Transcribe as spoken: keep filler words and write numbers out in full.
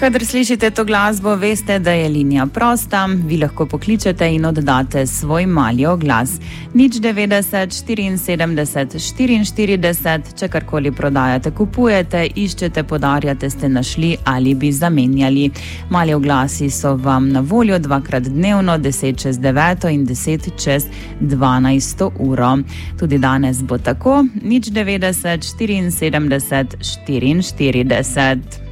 Kadar slišite to glasbo, veste, da je linija prosta, vi lahko pokličete in oddate svoj mali oglas. nič devetdeset štiriinsedemdeset štiriinštirideset, če karkoli prodajate, kupujete, iščete, podarjate, ste našli ali bi zamenjali. Mali oglasi so vam na voljo dvakrat dnevno, deset čez deveto in deset čez dvanajsto uro. Tudi danes bo tako, nič devetdeset štiriinsedemdeset štiriinštirideset.